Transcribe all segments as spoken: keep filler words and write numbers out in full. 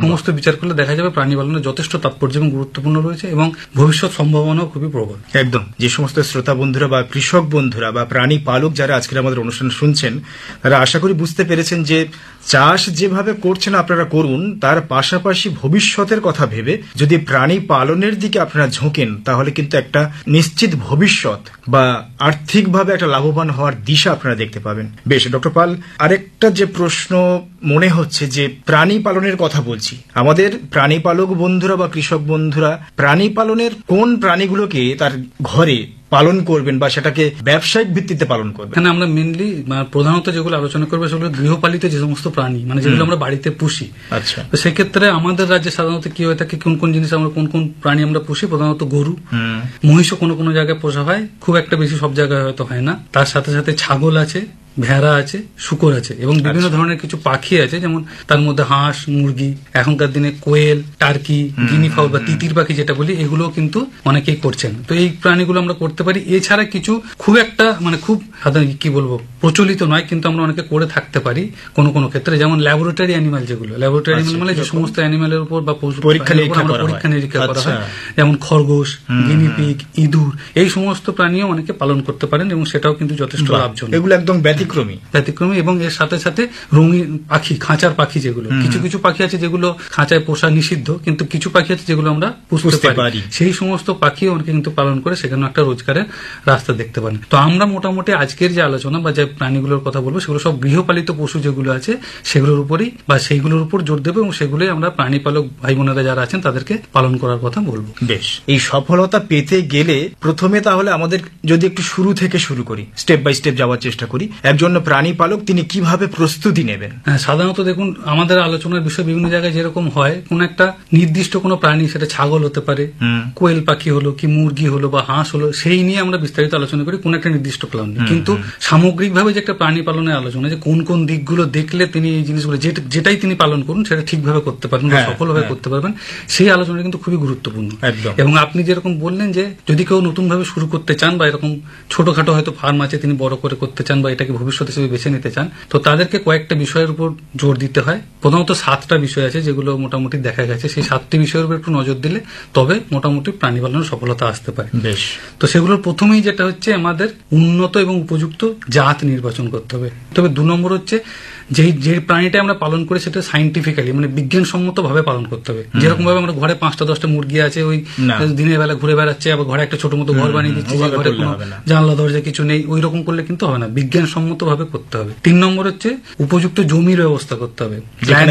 সমস্ত বিচার করলে দেখা যাবে প্রাণী পালনের যথেষ্ট তাৎপর্য এবং গুরুত্বপূর্ণ রয়েছে এবং ভবিষ্যৎ সম্ভাবনাও খুবই প্রবল। একদম। যে সমস্ত শ্রোতা বন্ধুরা বা কৃষক বন্ধুরা বা প্রাণী পালক যারা আজকের আমাদের অনুষ্ঠান শুনছেন, তারা আশা করি বুঝতে পেরেছেন যে চাষ যেভাবে করছেন আপনারা করুন, তার পাশাপাশি ভবিষ্যতের কথা ভেবে যদি প্রাণী পালনের দিকে আপনারা ঝোঁকেন, তাহলে কিন্তু একটা নিশ্চিত ভবিষ্যৎ বা আর্থিকভাবে একটা লাভবান হওয়ার দিশা আপনারা দেখতে পাবেন। বেশ ডক্টর পাল, আরেকটা যে প্রশ্ন মনে হচ্ছে যে প্রাণী পালনের কথা বলছি, আমাদের প্রাণী পালক বন্ধুরা বা কৃষক বন্ধুরা প্রাণী পালনের কোন প্রাণীগুলোকে তার ঘরে পালন করবেন বা সেটাকে ব্যবসায়িক ভিত্তিতে পালন করবেন? এখানে আমরা মেনলি প্রধানত যেগুলো আলোচনা করবো সেগুলো গৃহপালিত যে সমস্ত প্রাণী, মানে যেগুলো আমরা বাড়িতে পুষি। আচ্ছা, তো সেক্ষেত্রে আমাদের রাজ্যে সাধারণত কি হয়ে থাকে, কোন কোন জিনিস আমরা কোন কোন প্রাণী আমরা পুষি? প্রধানত গরু, মহিষও কোনো কোনো জায়গায় পোষা হয়, খুব একটা বেশি সব জায়গায় হয়তো হয় না। তার সাথে সাথে ছাগল আছে, ভেড়া আছে, শুকর আছে এবং বিভিন্ন ধরনের কিছু পাখি আছে, যেমন তার মধ্যে হাঁস, মুরগি, এখনকার দিনে কোয়েল, টার্কি, গিনি ফাউল বা তিতির পাখি যেটা বলি, এগুলো কিন্তু অনেকেই করছেন। তো এই প্রাণীগুলো আমরা করতে পারি। এছাড়া কিছু খুব একটা মানে খুব সাধারণ কি বলবো প্রচলিত নয়, কিন্তু আমরা অনেকে করে থাকতে পারি কোনো কোনো ক্ষেত্রে, যেমন ল্যাবরেটরি অ্যানিমাল, যেগুলো ল্যাবরেটরি অ্যানিমাল মানে যে সমস্ত অ্যানিমালের উপর বা পশু পরীক্ষা নিরীক্ষা করা হয়, যেমন খরগোশ, গিনিপিগ, ইঁদুর, এই সমস্ত প্রাণীও অনেকে পালন করতে পারেন এবং সেটাও কিন্তু যথেষ্ট লাভজনক। এগুলো একদম ব্যতিক্রমী ব্যতিক্রমী এবং এর সাথে সাথে রঙিন পাখি, খাঁচার পাখি, যেগুলো কিছু কিছু পাখি আছে যেগুলো খাঁচায় পোষা নিষিদ্ধ, কিন্তু কিছু পাখি আছে যেগুলো আমরা পুষতে পারি, সেই সমস্ত পাখিও অনেকে কিন্তু পালন করে সেখানে একটা রোজগারের রাস্তা দেখতে পারেন। তো আমরা মোটামুটি আজকের যে আলোচনা বা যে প্রাণীগুলোর কথা বলবো সেগুলো সব গৃহপালিত পশু যেগুলো আছে সেগুলোর উপরই বা সেইগুলোর উপর জোর দেবো এবং সেগুলোই আমরা প্রাণী পালক ভাই বোনেরা যারা আছেন তাদেরকে পালন করার কথা বলবো। বেশ, এই সফলতা পেতে গেলে প্রথমে তাহলে আমাদের যদি একটু শুরু থেকে শুরু করি, স্টেপ বাই স্টেপ যাওয়ার চেষ্টা করি, একজন প্রাণী পালক তিনি কিভাবে প্রস্তুতি নেবেন? সাধারণত দেখুন আমাদের আলোচনার বিষয় বিভিন্ন জায়গায় যেরকম হয়, কোন একটা নির্দিষ্ট কোনো প্রাণী, সেটা ছাগল হতে পারে, কোয়েল পাখি হলো কি মুরগি হলো বা হাঁস হলো, সেই নিয়ে আমরা বিস্তারিত আলোচনা করি কোন একটা নির্দিষ্ট প্রাণী। কিন্তু সামগ্রিকভাবে যে একটা প্রাণী পালনের আলোচনা, যে কোন কোন দিকগুলো দেখলে তিনি এই জিনিসগুলো যেটাই তিনি পালন করুন সেটা ঠিকভাবে করতে পারবেন বা সফলভাবে করতে পারবেন, সেই আলোচনা কিন্তু খুবই গুরুত্বপূর্ণ। এবং আপনি যেরকম বললেন যে যদি কেউ নতুন ভাবে শুরু করতে চান বা এরকম ছোটখাটো হয়তো ফার্ম আছে তিনি বড় করে করতে চান বা এটাকে ভবিষ্যৎ হিসেবে বেছে নিতে চান, তো তাদেরকে কয়েকটা বিষয়ের উপর জোর দিতে হয়। প্রথমত সাতটা বিষয় আছে যেগুলো মোটামুটি দেখা গেছে, সেই সাতটি বিষয়ের উপর একটু নজর দিলে তবে মোটামুটি প্রাণী পালনের সফলতা আসতে পারে। বেশ, তো সেগুলোর প্রথমেই যেটা হচ্ছে আমাদের উন্নত এবং উপযুক্ত জাত নির্বাচন করতে হবে। তবে দু নম্বর হচ্ছে যে যে প্রাণীটা আমরা পালন করি সেটা সাইন্টিফিক্যালি মানে বিজ্ঞানসম্মত ভাবে পালন করতে হবে। যেরকম ভাবে আমরা ঘরে পাঁচটা দশটা মুরগি আছে, ওই দিনের বেলা ঘুরে বেড়াচ্ছে, আবার ঘরে একটা ছোট মতো ঘর বানিয়ে দিচ্ছে, যে ঘরে কোনো জানলা দরজা কিছু নেই, ওই রকম করলে কিন্তু হবে না, বিজ্ঞানসম্মত ভাবে করতে হবে। তিন নম্বর হচ্ছে উপযুক্ত জমির ব্যবস্থা করতে হবে,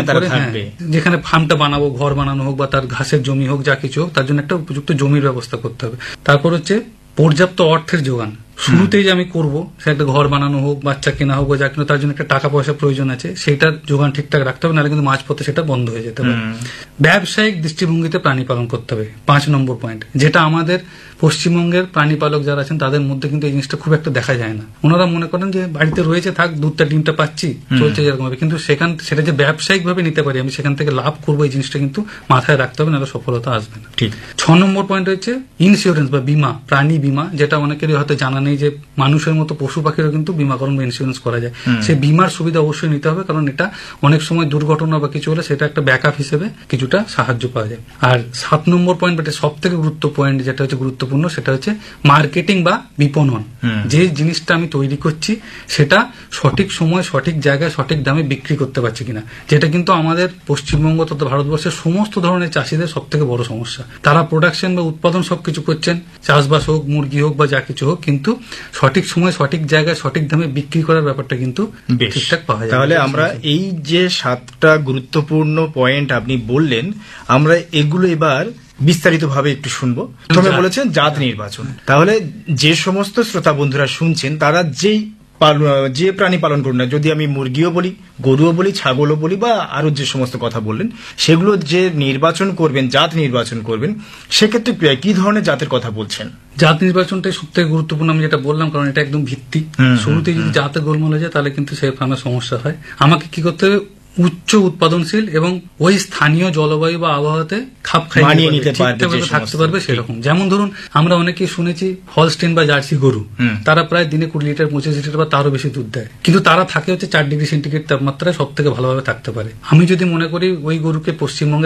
যেখানে ফার্মটা বানাবো, ঘর বানানো হোক বা তার ঘাসের জমি হোক, যা কিছু হোক, তার জন্য একটা উপযুক্ত জমির ব্যবস্থা করতে হবে। তারপর হচ্ছে পর্যাপ্ত অর্থের যোগান। শুরুতেই যে আমি করবো সে একটা ঘর বানানো হোক, বাচ্চা কেনা হোক বা যা কিনা, তার জন্য একটা টাকা পয়সা প্রয়োজন আছে, সেটার যোগান ঠিকঠাক রাখতে হবে, নাহলে কিন্তু মাঝপথে সেটা বন্ধ হয়ে যেতে পারে। ব্যবসায়িক দৃষ্টিভঙ্গিতে প্রাণী পালন করতে হবে, পাঁচ নম্বর পয়েন্ট, যেটা আমাদের পশ্চিমবঙ্গের প্রাণী পালক যারা আছেন তাদের মধ্যে কিন্তু এই জিনিসটা খুব একটা দেখা যায় না। ওনারা মনে করেন যে বাড়িতে রয়েছে থাক, দুধটা ডিমটা পাচ্ছি, চলছে যেরকম ভাবে, কিন্তু সেখান সেটা যে ব্যবসায়িক ভাবে নিতে পারি, আমি সেখান থেকে লাভ করবো, এই জিনিসটা কিন্তু মাথায় রাখতে হবে, নাহলে সফলতা আসবে না। ঠিক। ছ নম্বর পয়েন্ট হচ্ছে ইন্স্যুরেন্স বা বীমা, প্রাণী বীমা, যেটা অনেকেরই হয়তো জানা নেই যে মানুষের মতো পশু পাখিরও কিন্তু বীমাকরণ বা ইন্স্যুরেন্স করা যায়। সেই বীমার সুবিধা অবশ্যই নিতে হবে, কারণ এটা অনেক সময় দুর্ঘটনা বা কিছু হলে সেটা একটা ব্যাকআপ হিসেবে কিছুটা সাহায্য পাওয়া যায়। আর সাত নম্বর পয়েন্ট, যেটা সব থেকে গুরুত্ব পয়েন্ট যেটা হচ্ছে গুরুত্বপূর্ণ, সেটা হচ্ছে মার্কেটিং বা বিপণন। যে জিনিসটা আমি তৈরি করছি সেটা সঠিক সময় সঠিক জায়গায় সঠিক দামে বিক্রি করতে পারছি কিনা, যেটা কিন্তু আমাদের পশ্চিমবঙ্গ তথা ভারতবর্ষের সমস্ত ধরনের চাষিদের সব থেকে বড় সমস্যা। তারা প্রোডাকশন বা উৎপাদন সবকিছু করছেন, চাষবাস হোক, মুরগি হোক বা যা কিছু হোক, কিন্তু সঠিক সময় সঠিক জায়গায় সঠিক দামে বিক্রি করার ব্যাপারটা কিন্তু ঠিকঠাক পাওয়া যায়। তাহলে আমরা এই যে সাতটা গুরুত্বপূর্ণ পয়েন্ট আপনি বললেন, আমরা এগুলো এবার বিস্তারিতভাবে একটু শুনবো। প্রথমে বলেছেন জাত নির্বাচন। তাহলে যে সমস্ত শ্রোতা বন্ধুরা শুনছেন তারা যেই যে প্রাণী পালন করুন না, যদি আমি মুরগিও বলি, গরুও বলি, ছাগলও বলি বা আরো যে সমস্ত কথা বললেন, সেগুলো যে নির্বাচন করবেন, জাত নির্বাচন করবেন, সেক্ষেত্রে কি ধরনের জাতের কথা বলছেন? জাত নির্বাচনটাই সব থেকে গুরুত্বপূর্ণ, আমি যেটা বললাম, কারণ এটা একদম ভিত্তি। শুরুতেই যদি জাতে গোলমাল হয়ে যায় তাহলে কিন্তু সেই ফার্মের সমস্যা হয়। আমাকে কি করতে হবে? উচ্চ উৎপাদনশীল এবং ওই স্থানীয় জলবায়ু বা আবহাওয়াতে খাপ খাইয়ে নিতে থাকতে পারবে সেরকম। যেমন ধরুন আমরা অনেকেই শুনেছি হলস্টেইন বা জার্সি গরু, তারা প্রায় দিনে কুড়ি লিটার পঁচিশ লিটার বা তারও বেশি দুধ দেয়, কিন্তু তারা থাকে হচ্ছে চার ডিগ্রি সেন্টিগ্রেড তাপমাত্রায় সব থেকে ভালোভাবে থাকতে পারে। আমি যদি মনে করি ওই গরুকে পশ্চিমবঙ্গে